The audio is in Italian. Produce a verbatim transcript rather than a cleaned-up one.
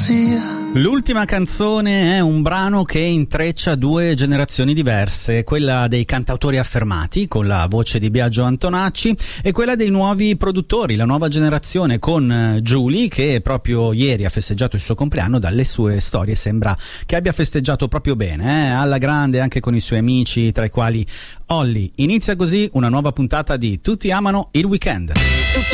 L'ultima canzone è un brano che intreccia due generazioni diverse, quella dei cantautori affermati con la voce di Biagio Antonacci e quella dei nuovi produttori, la nuova generazione con Giuly, che proprio ieri ha festeggiato il suo compleanno. Dalle sue storie sembra che abbia festeggiato proprio bene, eh? alla grande, anche con i suoi amici, tra i quali Olly. Inizia così una nuova puntata di Tutti amano il weekend.